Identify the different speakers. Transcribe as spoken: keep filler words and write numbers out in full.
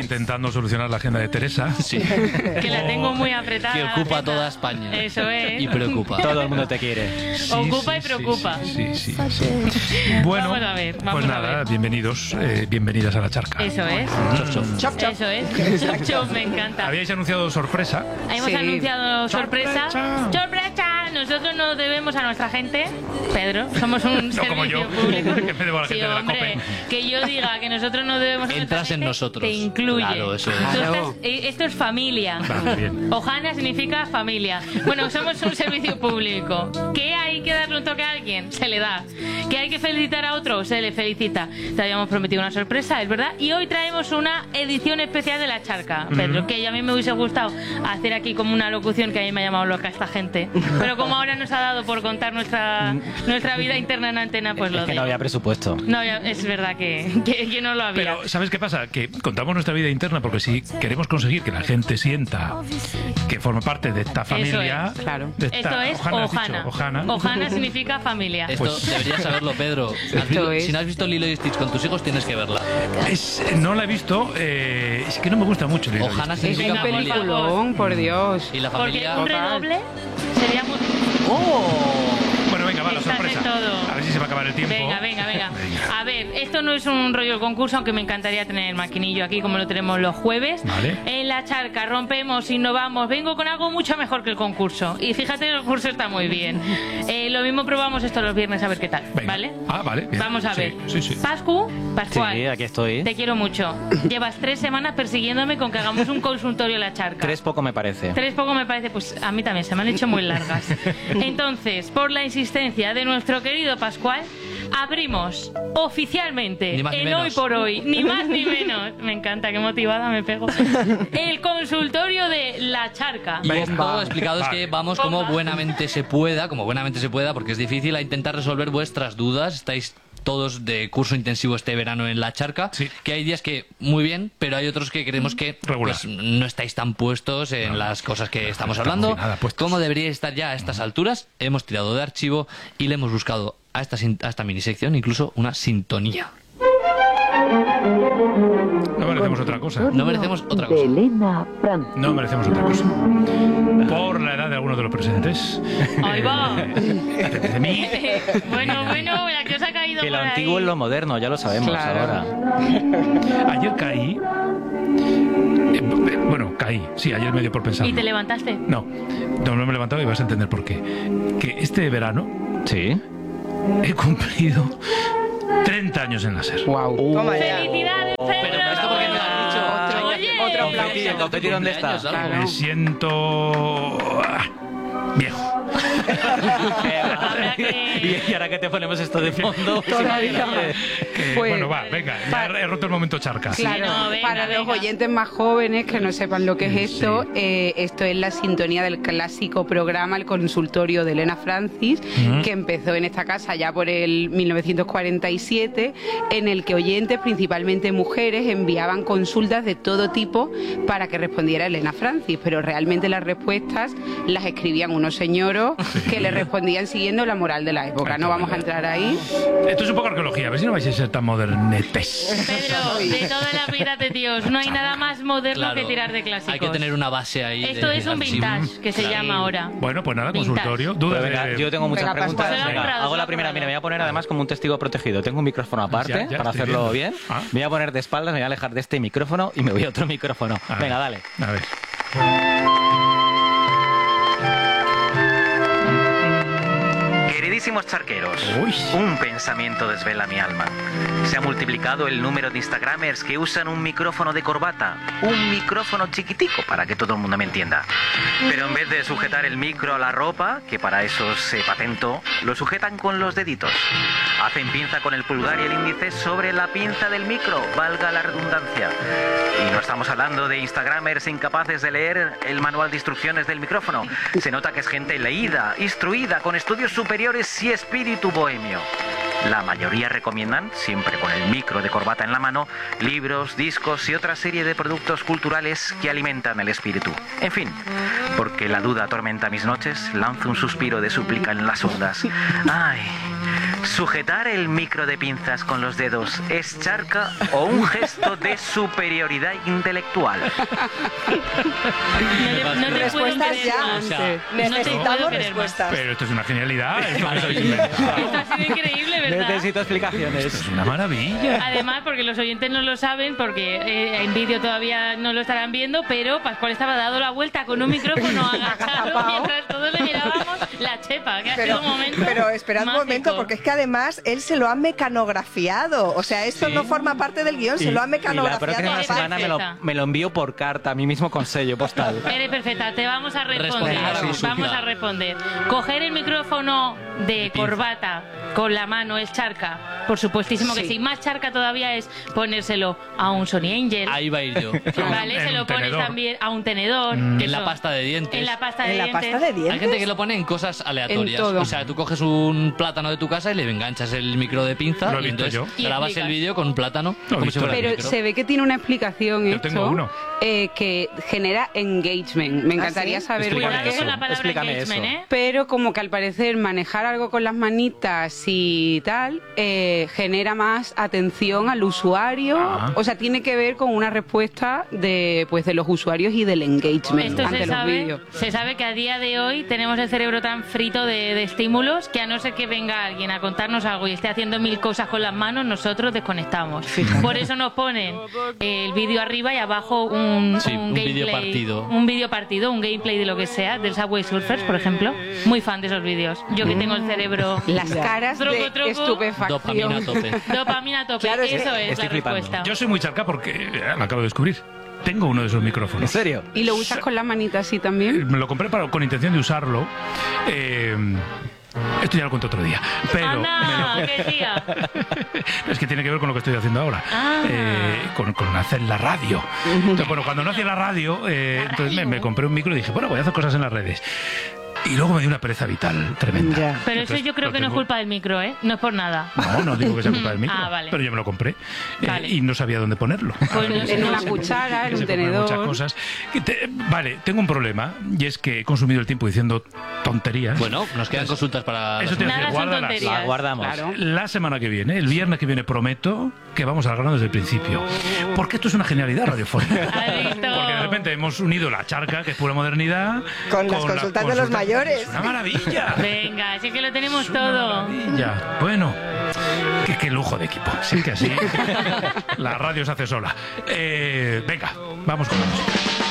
Speaker 1: intentando solucionar la agenda de Teresa.
Speaker 2: Sí.
Speaker 3: Que la tengo muy apretada.
Speaker 2: Que ocupa toda España.
Speaker 3: Eso es.
Speaker 2: Y preocupa.
Speaker 4: Todo el mundo te quiere.
Speaker 1: Sí,
Speaker 3: Ocupa
Speaker 1: sí,
Speaker 3: y preocupa.
Speaker 1: Sí, sí, sí, sí. Bueno,
Speaker 3: Vamos a ver, vamos
Speaker 1: pues
Speaker 3: a
Speaker 1: nada,
Speaker 3: ver.
Speaker 1: bienvenidos, eh, bienvenidas a la charca.
Speaker 3: Eso es.
Speaker 2: Chof, chof.
Speaker 5: Chop, chop.
Speaker 3: Eso es. Chop, chop, me encanta.
Speaker 1: Habíais anunciado sorpresa.
Speaker 3: Hemos
Speaker 5: Sí.
Speaker 3: anunciado sorpresa.
Speaker 1: ¡Sorpresa!
Speaker 3: ¡Sorpresa! Nosotros nos debemos a nuestra gente, Pedro. Somos un
Speaker 1: No
Speaker 3: servicio
Speaker 1: como yo,
Speaker 3: público.
Speaker 1: que me debo a la
Speaker 3: Sí,
Speaker 1: gente de la
Speaker 3: hombre,
Speaker 1: COPE.
Speaker 3: que yo diga que nosotros nos debemos a nuestra
Speaker 2: Entras en
Speaker 3: gente,
Speaker 2: nosotros.
Speaker 3: te incluye.
Speaker 2: Claro, eso es.
Speaker 3: Tú
Speaker 5: Claro.
Speaker 3: estás- eh, esto es familia.
Speaker 1: Vale, bien.
Speaker 3: Ojana significa familia. Bueno, somos un servicio público. ¿Que hay que darle un toque a alguien? Se le da. ¿Que hay que felicitar a otro? Se le felicita. Te habíamos prometido una sorpresa, es verdad. Y hoy traemos una edición especial de La Charca, Pedro, que a mí me hubiese gustado hacer aquí como una locución, que a mí me ha llamado loca esta gente. Pero como ahora nos ha dado por contar nuestra, nuestra vida interna en antena, pues lo
Speaker 4: Es que
Speaker 3: digo.
Speaker 4: no había presupuesto.
Speaker 3: No había- es verdad que, que, que no lo había.
Speaker 1: Pero, ¿sabes qué pasa? Que contamos nuestra vida interna porque si queremos conseguir que la gente sienta que forma parte de esta familia...
Speaker 3: es,
Speaker 5: claro.
Speaker 1: de esta-
Speaker 3: Esto es
Speaker 1: Ojana, has dicho,
Speaker 3: Ojana.
Speaker 1: Ojana.
Speaker 3: Ojana significa familia.
Speaker 2: Esto
Speaker 1: Pues-
Speaker 2: deberías saberlo, Pedro. ¿Has
Speaker 5: Esto
Speaker 2: visto-
Speaker 5: es-
Speaker 2: Si no has visto Lilo y Stitch con tus hijos, tienes que verla.
Speaker 1: Es- no la he visto, eh, es que no me gusta mucho. Lilo y
Speaker 2: Ojana
Speaker 1: Stitch.
Speaker 5: Es
Speaker 2: significa
Speaker 5: un
Speaker 2: familia.
Speaker 5: peliculón, por Dios.
Speaker 2: Y la
Speaker 3: Porque
Speaker 2: familia...
Speaker 3: un
Speaker 5: Total.
Speaker 3: redoble sería muy...
Speaker 2: ¡Oh!
Speaker 1: Bueno, venga, va, la
Speaker 3: Estás
Speaker 1: sorpresa.
Speaker 3: en todo.
Speaker 1: A ver si se va a acabar el tiempo.
Speaker 3: Venga, venga, venga.
Speaker 1: Venga.
Speaker 3: A ver, esto no es un rollo de concurso, aunque me encantaría tener el maquinillo aquí como lo tenemos los jueves.
Speaker 1: Vale.
Speaker 3: En La Charca rompemos, innovamos, vengo con algo mucho mejor que el concurso. Y fíjate, el concurso está muy bien. Eh, lo mismo probamos esto los viernes a ver qué tal,
Speaker 1: Venga.
Speaker 3: ¿vale?
Speaker 1: Ah, vale, bien.
Speaker 3: Vamos a
Speaker 1: Sí,
Speaker 3: ver.
Speaker 1: sí, sí.
Speaker 3: Pascu, Pascual.
Speaker 4: Sí, aquí estoy.
Speaker 3: Te quiero mucho. Llevas tres semanas persiguiéndome con que hagamos un consultorio en La Charca.
Speaker 4: Tres poco me parece.
Speaker 3: Tres poco me parece, pues a mí también, se me han hecho muy largas. Entonces, por la insistencia de nuestro querido Pascual, abrimos oficialmente,
Speaker 2: Ni más ni
Speaker 3: en
Speaker 2: menos.
Speaker 3: Hoy por Hoy, ni más ni menos, me encanta, qué motivada me pego, el consultorio de La Charca.
Speaker 2: Y
Speaker 1: Venga.
Speaker 2: esto explicado es
Speaker 1: Vale.
Speaker 2: que vamos como
Speaker 3: Bomba.
Speaker 2: buenamente se pueda, como buenamente se pueda, porque es difícil, a intentar resolver vuestras dudas. Estáis todos de curso intensivo este verano en La Charca,
Speaker 1: Sí.
Speaker 2: que hay días que muy bien, pero hay otros que creemos que
Speaker 1: Regular.
Speaker 2: pues, no estáis tan puestos en
Speaker 1: No.
Speaker 2: las cosas que estamos
Speaker 1: estamos
Speaker 2: hablando.
Speaker 1: nada puestos.
Speaker 2: Como deberíais estar ya a estas alturas, hemos tirado de archivo y le hemos buscado a esta, sin- a esta minisección incluso una sintonía.
Speaker 1: No merecemos otra cosa.
Speaker 2: No merecemos otra
Speaker 6: de
Speaker 2: cosa.
Speaker 6: Elena Francis.
Speaker 1: No merecemos otra cosa. Por la edad de algunos de los presentes.
Speaker 3: Ahí va.
Speaker 1: De mí.
Speaker 3: Bueno, bueno, la que os ha caído
Speaker 4: Que lo
Speaker 3: por ahí.
Speaker 4: antiguo es lo moderno, ya lo sabemos
Speaker 5: Claro.
Speaker 4: ahora.
Speaker 1: Ayer caí. eh, eh, Bueno, caí. Sí, ayer me dio por pensar.
Speaker 3: ¿Y te levantaste?
Speaker 1: No, no, no me he levantado y vas a entender por qué. Que este verano
Speaker 4: Sí.
Speaker 1: he cumplido treinta años en la SER.
Speaker 5: Wow. Toma ya.
Speaker 3: ¡Felicidades, Pedro!
Speaker 2: Pero esto porque me lo has dicho.
Speaker 5: Otro-
Speaker 3: Oye.
Speaker 5: otro
Speaker 4: Competi,
Speaker 5: aplauso.
Speaker 4: competi, ¿dónde está?
Speaker 2: Cumpleaños, algo.
Speaker 5: Claro.
Speaker 1: Me siento ah, viejo.
Speaker 3: Habrá que-
Speaker 4: Y ahora que te ponemos esto de fondo.
Speaker 5: Todavía.
Speaker 1: Que,
Speaker 5: Pues-
Speaker 1: bueno, va, venga, ya
Speaker 5: para-
Speaker 1: he roto el momento charca.
Speaker 5: Claro,
Speaker 3: Sí, no, venga,
Speaker 5: para los
Speaker 3: venga.
Speaker 5: oyentes más jóvenes que no sepan lo que es
Speaker 1: Sí.
Speaker 5: esto, eh, esto es la sintonía del clásico programa El Consultorio de Elena Francis,
Speaker 1: Ujú.
Speaker 5: que empezó en esta casa ya por el mil novecientos cuarenta y siete, en el que oyentes, principalmente mujeres, enviaban consultas de todo tipo para que respondiera Elena Francis, pero realmente las respuestas las escribían unos señoros que le respondían siguiendo la moral de la época. No vamos a entrar ahí.
Speaker 1: Esto es un poco arqueología, a ver si no vais a ser tan modernetes.
Speaker 3: Pedro, de toda la vida de Dios, no hay nada más moderno
Speaker 2: Claro.
Speaker 3: que tirar de clásicos.
Speaker 2: Hay que tener una base ahí.
Speaker 3: Esto
Speaker 2: de
Speaker 3: es un
Speaker 2: archivo.
Speaker 3: vintage, que se
Speaker 2: Claro.
Speaker 3: llama ahora.
Speaker 1: Bueno, pues nada,
Speaker 3: Vintage.
Speaker 1: consultorio.
Speaker 4: Pues
Speaker 1: Dudas
Speaker 4: venga,
Speaker 1: de...
Speaker 4: yo tengo muchas
Speaker 5: Venga,
Speaker 4: preguntas.
Speaker 5: Pascual.
Speaker 3: Se lo han
Speaker 4: Venga,
Speaker 3: comprado,
Speaker 4: hago
Speaker 3: se lo
Speaker 4: la
Speaker 3: han
Speaker 4: primera. Mira,
Speaker 3: comprado.
Speaker 4: me voy a poner además como un testigo protegido. Tengo un micrófono aparte
Speaker 1: Ya, ya,
Speaker 4: para
Speaker 1: estoy
Speaker 4: hacerlo
Speaker 1: viendo.
Speaker 4: bien.
Speaker 1: Ah.
Speaker 4: Me voy a poner de espaldas, me voy a alejar de este micrófono y me voy a otro micrófono.
Speaker 1: A ver,
Speaker 4: Venga, dale.
Speaker 1: A ver.
Speaker 7: Queridísimos charqueros,
Speaker 1: Uy.
Speaker 7: un pensamiento desvela mi alma. Se ha multiplicado el número de instagramers que usan un micrófono de corbata, un micrófono chiquitico para que todo el mundo me entienda. Pero en vez de sujetar el micro a la ropa, que para eso se patentó, lo sujetan con los deditos. Hacen pinza con el pulgar y el índice sobre la pinza del micro, valga la redundancia. Y no estamos hablando de instagramers incapaces de leer el manual de instrucciones del micrófono. Se nota que es gente leída, instruida, con estudios superiores y espíritu bohemio. La mayoría recomiendan, siempre con el micro de corbata en la mano, libros, discos y otra serie de productos culturales que alimentan el espíritu. En fin, porque la duda atormenta mis noches, lanzo un suspiro de súplica en las ondas. Ay, ¿Sujetar el micro de pinzas con los dedos es charca o un gesto de superioridad intelectual?
Speaker 3: No te, no te puedo
Speaker 6: Respuestas
Speaker 3: creer
Speaker 6: ya.
Speaker 3: más.
Speaker 2: O sea,
Speaker 3: No te
Speaker 6: Necesitamos
Speaker 3: puedo creer más.
Speaker 6: respuestas.
Speaker 1: Pero esto es una genialidad. Esto, que habéis inventado.
Speaker 3: Esto ha sido increíble, ¿verdad?
Speaker 4: Necesito
Speaker 1: Esto
Speaker 4: explicaciones.
Speaker 1: es una maravilla.
Speaker 3: Además, porque los oyentes no lo saben, porque eh, en vídeo todavía no lo estarán viendo, pero Pascual estaba dado la vuelta con un micrófono agachado mientras todos le mirábamos la chepa, que ha
Speaker 6: Pero,
Speaker 3: sido un momento
Speaker 6: pero esperad un
Speaker 3: mágico.
Speaker 6: momento, porque es que además él se lo ha mecanografiado. O sea, esto
Speaker 4: Sí.
Speaker 6: no forma parte del guión, se
Speaker 4: Y-
Speaker 6: lo ha
Speaker 4: y la
Speaker 6: mecanografiado.
Speaker 4: próxima
Speaker 3: Eres
Speaker 4: semana me lo,
Speaker 3: perfecta.
Speaker 4: me lo envío por carta, a mí mismo con sello postal.
Speaker 3: Eres perfecta, te vamos a responder.
Speaker 2: Responder
Speaker 4: a la
Speaker 3: Vamos
Speaker 2: consulta.
Speaker 3: a responder. Coger el micrófono de corbata con la mano es charca. Por supuestísimo que
Speaker 6: Sí.
Speaker 3: sí. Más charca todavía es ponérselo a un Sony Angel.
Speaker 2: Ahí va a ir yo.
Speaker 3: Vale,
Speaker 1: En
Speaker 3: se
Speaker 1: un
Speaker 3: lo pones
Speaker 1: tenedor.
Speaker 3: también a un tenedor.
Speaker 2: En
Speaker 3: eso.
Speaker 2: la pasta de dientes.
Speaker 3: En la pasta de
Speaker 6: En la
Speaker 3: dientes.
Speaker 6: pasta de dientes.
Speaker 2: Hay gente que lo pone en cosas aleatorias.
Speaker 5: En todo.
Speaker 2: O sea, tú coges un plátano de tu casa y le enganchas el micro de pinza
Speaker 1: Lo he
Speaker 2: y
Speaker 1: visto
Speaker 2: entonces
Speaker 1: yo.
Speaker 3: Y
Speaker 2: grabas
Speaker 3: explicas.
Speaker 2: el vídeo con un plátano.
Speaker 1: Lo he
Speaker 2: como
Speaker 1: visto
Speaker 2: si fuera
Speaker 1: yo.
Speaker 2: el
Speaker 5: Pero
Speaker 2: micro.
Speaker 5: se ve que tiene una explicación
Speaker 1: Yo
Speaker 5: esto,
Speaker 1: tengo uno.
Speaker 5: eh, que genera engagement. Me encantaría
Speaker 6: sí?
Speaker 5: saber por
Speaker 3: Cuidado
Speaker 4: Explícame
Speaker 5: qué.
Speaker 3: con la
Speaker 4: eso,
Speaker 3: palabra
Speaker 4: explícame
Speaker 3: engagement,
Speaker 4: eso.
Speaker 3: ¿eh?
Speaker 5: Pero como que al parecer manejar algo con las manitas y tal eh, genera más atención al usuario.
Speaker 1: Ah.
Speaker 5: O sea, tiene que ver con una respuesta de pues de los usuarios y del engagement
Speaker 3: Esto
Speaker 5: ante
Speaker 3: se
Speaker 5: los
Speaker 3: sabe,
Speaker 5: vídeos.
Speaker 3: se sabe que a día de hoy tenemos el cerebro tan frito de, de estímulos que a no ser que venga alguien a contarnos algo y esté haciendo mil cosas con las manos, nosotros desconectamos. Por eso nos ponen el vídeo arriba y abajo un,
Speaker 2: Sí, un
Speaker 3: gameplay,
Speaker 2: vídeo partido.
Speaker 3: un vídeo partido, un gameplay de lo que sea, del Subway Surfers, por ejemplo. Muy fan de esos vídeos. Yo que tengo el cerebro
Speaker 5: Las caras
Speaker 3: Troco,
Speaker 5: de
Speaker 3: troco.
Speaker 5: estupefacción.
Speaker 2: Dopamina a tope.
Speaker 3: dopamina a tope.
Speaker 6: Claro, es que
Speaker 3: eso es
Speaker 4: estoy
Speaker 3: la
Speaker 4: flipando.
Speaker 3: respuesta.
Speaker 1: Yo soy muy charca porque eh, lo acabo de descubrir. Tengo uno de esos
Speaker 4: ¿En
Speaker 1: micrófonos.
Speaker 4: serio?
Speaker 5: ¿Y lo usas con las manitas así
Speaker 1: Eh,
Speaker 5: también?
Speaker 1: Me lo compré para- con intención de usarlo. Eh, esto ya lo cuento otro día. Pero
Speaker 3: Anda,
Speaker 1: me lo-
Speaker 3: qué tía.
Speaker 1: es que tiene que ver con lo que estoy haciendo ahora.
Speaker 3: Ah.
Speaker 1: Eh, con, con hacer la radio. Entonces, bueno, cuando no hacía la radio, eh,
Speaker 3: La
Speaker 1: entonces me,
Speaker 3: radio.
Speaker 1: me compré un micro y dije, bueno, voy a hacer cosas en las redes. Y luego me dio una pereza vital tremenda.
Speaker 6: Ya.
Speaker 3: Pero eso
Speaker 1: Entonces,
Speaker 3: yo creo
Speaker 1: lo
Speaker 3: que no es
Speaker 1: tengo-
Speaker 3: culpa del micro, ¿eh? No es por nada.
Speaker 1: No, no digo que sea culpa del micro.
Speaker 3: Ah, vale.
Speaker 1: Pero yo me lo compré eh,
Speaker 3: Vale.
Speaker 1: y no sabía dónde ponerlo.
Speaker 3: Pues no sé,
Speaker 5: En
Speaker 3: no
Speaker 5: una
Speaker 3: sé.
Speaker 5: cuchara, en
Speaker 1: Que se
Speaker 5: un
Speaker 1: pueden poner
Speaker 5: tenedor.
Speaker 1: muchas cosas. Que te- vale, tengo un problema y es que he consumido el tiempo diciendo tonterías.
Speaker 2: Bueno, nos quedan consultas para...
Speaker 1: Eso
Speaker 2: la
Speaker 1: te
Speaker 2: semana.
Speaker 1: decía,
Speaker 3: Nada son
Speaker 1: guárdalas.
Speaker 3: tonterías.
Speaker 4: La guardamos.
Speaker 5: Claro.
Speaker 1: La semana que viene, el viernes que viene, prometo que vamos al grano desde el principio. Porque esto es una genialidad radiofónica.
Speaker 3: ¿Has visto?
Speaker 1: Porque de repente hemos unido la charca, que es pura modernidad,
Speaker 6: Con las consultas de los mayores.
Speaker 1: Es una maravilla.
Speaker 3: Venga, así que lo tenemos
Speaker 1: Es una
Speaker 3: todo.
Speaker 1: maravilla. Bueno, qué, qué lujo de equipo. Sí que así la radio se hace sola. Eh, venga, vamos con la música.